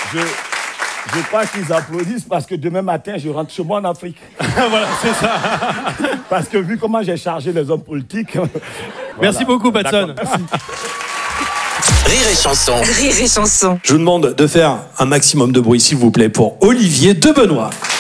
Je crois qu'ils applaudissent parce que demain matin, je rentre chez moi en Afrique. Voilà, c'est ça. Parce que vu comment j'ai chargé les hommes politiques... Merci beaucoup, Patson. Rire et chanson. Rire et chanson. Je vous demande de faire un maximum de bruit, s'il vous plaît, pour Olivier de Benoît.